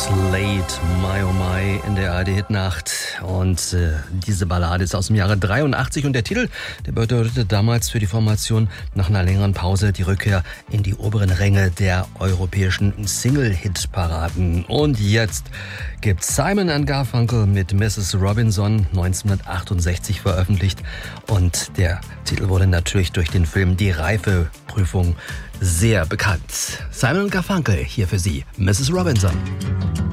Slate, My Oh My in der ARD-Hitnacht. Und diese Ballade ist aus dem Jahre 83 und der Titel, der bedeutete damals für die Formation nach einer längeren Pause die Rückkehr in die oberen Ränge der europäischen Single-Hit-Paraden. Und jetzt gibt Simon & Garfunkel mit Mrs. Robinson 1968 veröffentlicht. Und der Titel wurde natürlich durch den Film Die Reifeprüfung sehr bekannt. Simon & Garfunkel hier für Sie, Mrs. Robinson.